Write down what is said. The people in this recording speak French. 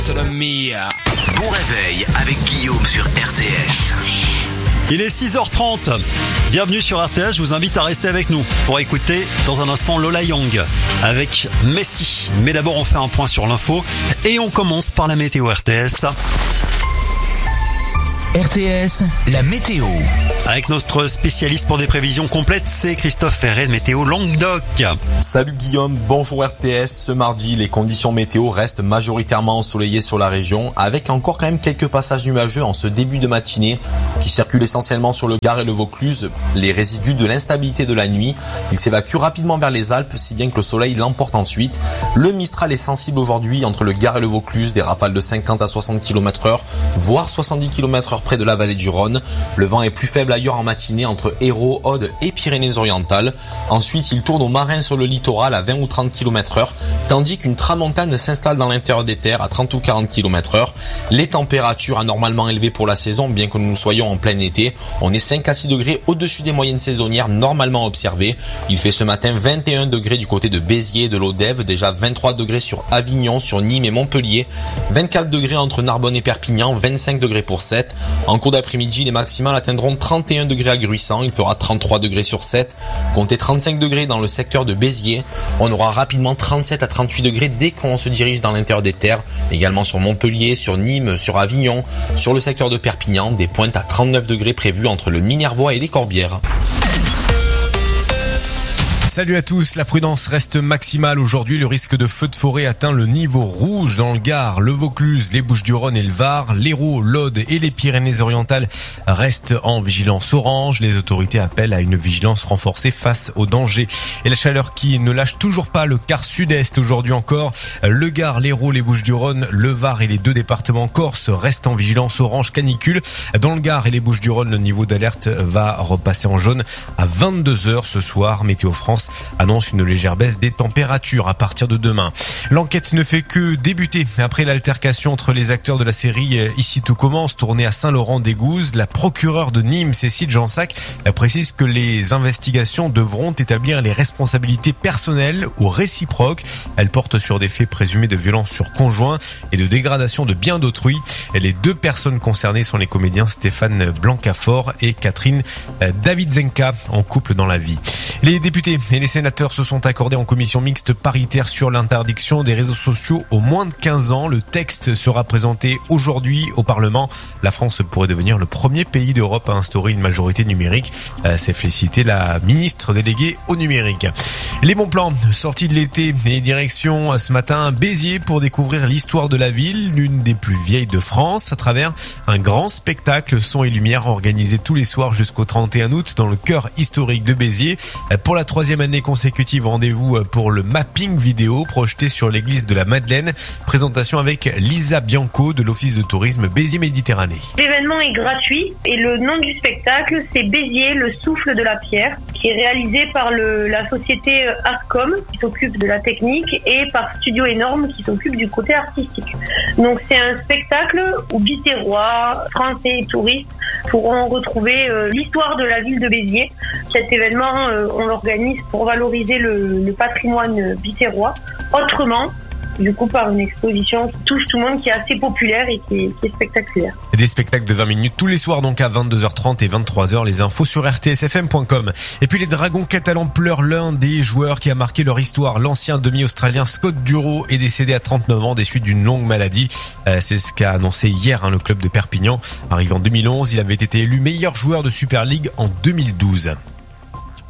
Bon réveil avec Guillaume sur RTS. Il est 6h30. Bienvenue sur RTS. Je vous invite à rester avec nous pour écouter dans un instant Lola Young avec Messi. Mais d'abord, on fait un point sur l'info et on commence par la météo RTS. RTS, la météo. Avec notre spécialiste pour des prévisions complètes, c'est Christophe Ferret de Météo Languedoc. Salut Guillaume, bonjour RTS. Ce mardi, les conditions météo restent majoritairement ensoleillées sur la région, avec encore quand même quelques passages nuageux en ce début de matinée, qui circulent essentiellement sur le Gard et le Vaucluse. Les résidus de l'instabilité de la nuit, ils s'évacuent rapidement vers les Alpes, si bien que le soleil l'emporte ensuite. Le Mistral est sensible aujourd'hui entre le Gard et le Vaucluse, des rafales de 50 à 60 km/h, voire 70 km/h près de la vallée du Rhône. Le vent est plus faible ailleurs en matinée entre Hérault, Aude et Pyrénées-Orientales. Ensuite, il tourne au marin sur le littoral à 20 ou 30 km/h, tandis qu'une tramontane s'installe dans l'intérieur des terres à 30 ou 40 km/h. Les températures anormalement élevées pour la saison, bien que nous soyons en plein été. On est 5 à 6 degrés au-dessus des moyennes saisonnières normalement observées. Il fait ce matin 21 degrés du côté de Béziers et de l'Odève, déjà 23 degrés sur Avignon, sur Nîmes et Montpellier, 24 degrés entre Narbonne et Perpignan, 25 degrés pour Sète. En cours d'après-midi, les maximales atteindront 31 degrés à Gruissant, il fera 33 degrés sur Sète, comptez 35 degrés dans le secteur de Béziers. On aura rapidement 37 à 38 degrés dès qu'on se dirige dans l'intérieur des terres, également sur Montpellier, sur Nîmes, sur Avignon, sur le secteur de Perpignan, des pointes à 39 degrés prévues entre le Minervois et les Corbières. Salut à tous, la prudence reste maximale aujourd'hui. Le risque de feu de forêt atteint le niveau rouge dans le Gard, le Vaucluse, les Bouches-du-Rhône et le Var. L'Hérault, l'Aude et les Pyrénées-Orientales restent en vigilance orange. Les autorités appellent à une vigilance renforcée face aux dangers. Et la chaleur qui ne lâche toujours pas le quart sud-est aujourd'hui encore. Le Gard, l'Hérault, les Bouches-du-Rhône, le Var et les deux départements corses restent en vigilance orange canicule. Dans le Gard et les Bouches-du-Rhône, le niveau d'alerte va repasser en jaune à 22h ce soir. Météo France annonce une légère baisse des températures à partir de demain. L'enquête ne fait que débuter après l'altercation entre les acteurs de la série Ici tout commence, tournée à Saint-Laurent-des-Gouzes. La procureure de Nîmes, Cécile Jansac, précise que les investigations devront établir les responsabilités personnelles ou réciproques. Elle porte sur des faits présumés de violence sur conjoint et de dégradation de biens d'autrui. Les deux personnes concernées sont les comédiens Stéphane Blancafort et Catherine Davidzenka, en couple dans la vie. Les députés et les sénateurs se sont accordés en commission mixte paritaire sur l'interdiction des réseaux sociaux aux moins de 15 ans. Le texte sera présenté aujourd'hui au Parlement. La France pourrait devenir le premier pays d'Europe à instaurer une majorité numérique. C'est félicité la ministre déléguée au numérique. Les bons plans sortis de l'été et direction ce matin Béziers pour découvrir l'histoire de la ville, l'une des plus vieilles de France, à travers un grand spectacle son et lumière organisé tous les soirs jusqu'au 31 août dans le cœur historique de Béziers. Pour la troisième année consécutive, rendez-vous pour le mapping vidéo projeté sur l'église de la Madeleine. Présentation avec Lisa Bianco de l'Office de tourisme Béziers Méditerranée. L'événement est gratuit et le nom du spectacle, c'est Béziers, le souffle de la pierre, qui est réalisé par la société Artcom qui s'occupe de la technique et par Studio Énorme qui s'occupe du côté artistique. Donc c'est un spectacle où Biterrois, Français et touristes pourront retrouver l'histoire de la ville de Béziers. Cet événement, on l'organise pour valoriser le patrimoine biterrois autrement, du coup par une exposition qui touche tout le monde, qui est assez populaire et qui est spectaculaire. Des spectacles de 20 minutes tous les soirs, donc à 22h30 et 23h. Les infos sur rtsfm.com. Et puis les Dragons catalans pleurent l'un des joueurs qui a marqué leur histoire. L'ancien demi-australien Scott Duro est décédé à 39 ans des suites d'une longue maladie. C'est ce qu'a annoncé hier le club de Perpignan. Arrivé en 2011, il avait été élu meilleur joueur de Super League en 2012.